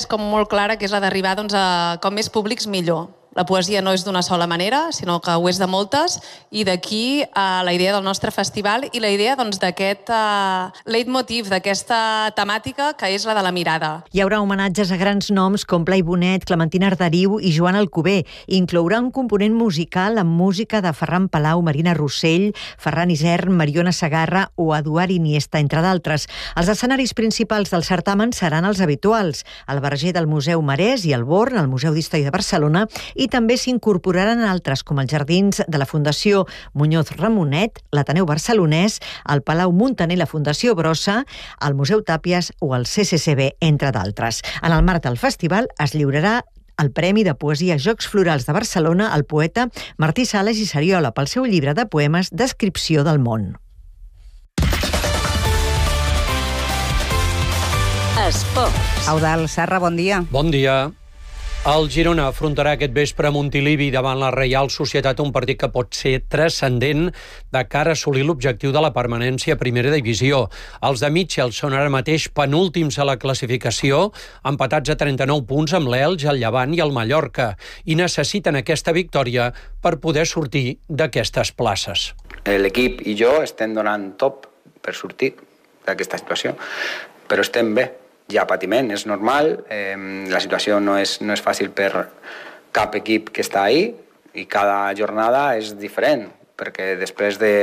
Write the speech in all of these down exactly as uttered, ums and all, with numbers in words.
com molt clara, que és la d'arribar doncs, a com més públics millor. La poesia no és d'una sola manera, sinó que ho és de moltes, i d'aquí uh, la idea del nostre festival i la idea doncs, d'aquest uh, leitmotiv, d'aquesta temàtica que és la de la mirada. Hi haurà homenatges a grans noms com Blai Bonet, Clementina Arderiu i Joan Alcover. Inclourà un component musical amb música de Ferran Palau, Marina Rossell, Ferran Isern, Mariona Segarra o Eduard Iniesta, entre d'altres. Els escenaris principals del certamen seran els habituals, el Verger del Museu Marès i el Born, el Museu d'Història de Barcelona, i també s'incorporaran altres, com els Jardins de la Fundació Muñoz Ramonet, l'Ateneu Barcelonès, el Palau Muntaner, la Fundació Brossa, el Museu Tàpies o el C C C B, entre d'altres. En el marc del festival es lliurarà el Premi de Poesia Jocs Florals de Barcelona al poeta Martí Sales i Sariola pel seu llibre de poemes Descripció del món. Esports. Eudald Serra, bon dia. Bon dia. El Girona afrontarà aquest vespre a Montilivi davant la Reial Societat, un partit que pot ser transcendent de cara a assolir l'objectiu de la permanència a primera divisió. Els de Mitchell són ara mateix penúltims a la classificació, empatats a trenta-nou punts amb l'Elx, el Llevant i el Mallorca, i necessiten aquesta victòria per poder sortir d'aquestes places. L'equip i jo estem donant top per sortir d'aquesta situació, però estem bé. Hi ha patiment, és normal, eh, la situació no és, no és fàcil per cap equip que està ahí i cada jornada és diferent, perquè després de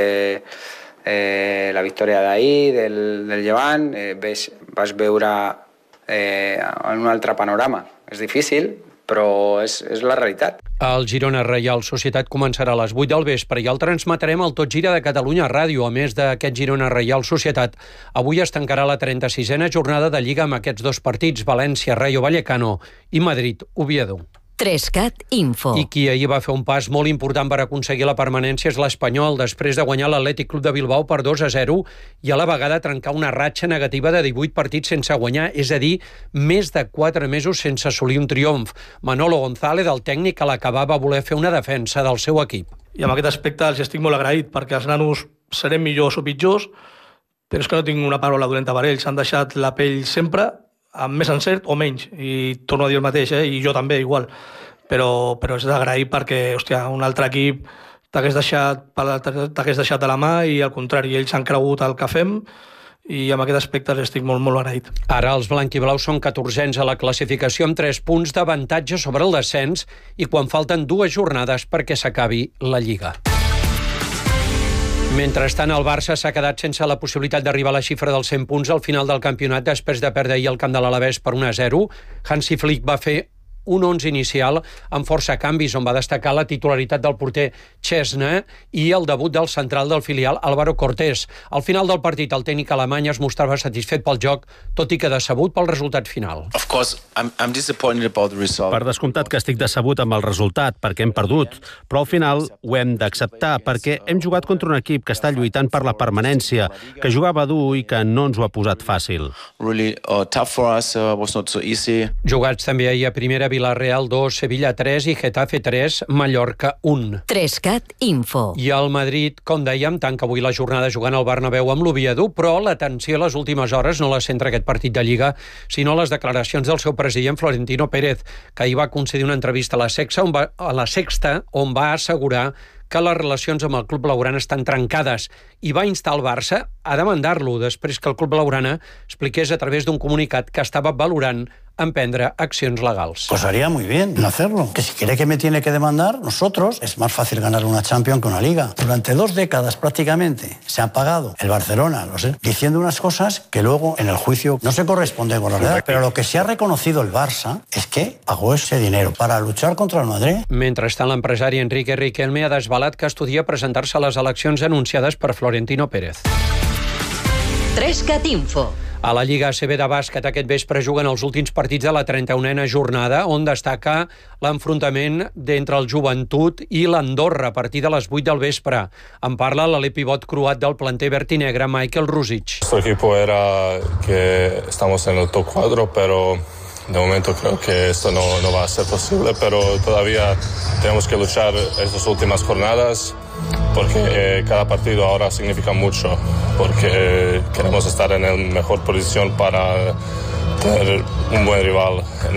eh, la victòria d'ahir, del, del Llevant, eh, ves, vas veure eh, en un altre panorama. És difícil, però és, és la realitat. El Girona Reial Societat començarà a les vuit del vespre i el transmetrem al Tot Gira de Catalunya Ràdio. A més d'aquest Girona Reial Societat, avui es tancarà la trenta-sisena jornada de Lliga amb aquests dos partits, València Rayo Vallecano i Madrid Oviedo. Trescat Info. I qui ahir va fer un pas molt important per aconseguir la permanència és l'Espanyol, després de guanyar l'Atlètic Club de Bilbao per dos a zero i a la vegada trencar una ratxa negativa de divuit partits sense guanyar, és a dir, més de quatre mesos sense assolir un triomf. Manolo González, el tècnic, a l'acabar va voler fer una defensa del seu equip. I amb aquest aspecte els estic molt agraït, perquè els nanos serem millors o pitjors, però és que no tinc una paraula dolenta per ells. Han deixat la pell sempre, amb més encert o menys, i torno a dir el mateix, eh? I jo també, igual. Però, però és d'agrair perquè, hòstia, un altre equip t'hagués deixat, t'hagués deixat de la mà i, al contrari, ells han cregut el que fem i amb aquest aspecte estic molt, molt agraït. Ara els blanquiblaus són catorzens a la classificació amb tres punts d'avantatge sobre el descens i quan falten dues jornades perquè s'acabi la Lliga. Mentrestant, el Barça s'ha quedat sense la possibilitat d'arribar a la xifra dels cent punts al final del campionat després de perdre ahir el camp de l'Alavés per un a zero. Hansi Flick va fer un onze inicial amb força canvis, on va destacar la titularitat del porter Chesney i el debut del central del filial Álvaro Cortés. Al final del partit, el tècnic alemany es mostrava satisfet pel joc, tot i que decebut pel resultat final. Of course, I'm, I'm disappointed about the result. Per descomptat que estic decebut amb el resultat, perquè hem perdut, però al final ho hem d'acceptar, perquè hem jugat contra un equip que està lluitant per la permanència, que jugava dur i que no ens ho ha posat fàcil. Really uh, tough for us, uh, was not so easy. Jugats també ahir a primera, Villarreal dos, Sevilla tres i Getafe tres, Mallorca un. Trescat Info. I el Madrid, com dèiem, tanca avui la jornada jugant al Bernabéu amb l'Oviedo, però l'atenció a les últimes hores no la centra aquest partit de Lliga, sinó les declaracions del seu president Florentino Pérez, que ahir va concedir una entrevista a la Sexta, on va, a la Sexta, on va assegurar que les relacions amb el club blaugrana estan trencades i va instar el Barça a demandar-lo després que el club blaugrana expliqués a través d'un comunicat que estava valorant emprendre accions legals. Pues haría muy bien no hacerlo. Que si quiere que me tiene que demandar, nosotros, es más fácil ganar una Champions que una Liga. Durante dos décadas prácticamente se ha pagado el Barcelona, lo sé, diciendo unas cosas que luego en el juicio no se corresponden con la verdad. Pero lo que sí ha reconocido el Barça es que pagó ese dinero para luchar contra el Madrid. Mentrestant, l'empresari Enrique Riquelme ha desvelat que estudia presentar-se a les eleccions anunciades per Florentino Pérez. Trescat Info. A la Lliga A C B de bàsquet aquest vespre juguen els últims partits de la trenta-unena jornada, on destaca l'enfrontament d'entre el Joventut i l'Andorra a partir de les vuit del vespre. En parla l'alè pivot croat del planter verd i negre, Michael Rusic. Nuestro equipo era que estamos en el top cuatro, pero de momento creo que esto no, no va a ser posible, pero todavía tenemos que luchar estas últimas jornadas, porque eh, cada partido ahora significa mucho, porque queremos estar en la mejor posición para tener un buen rival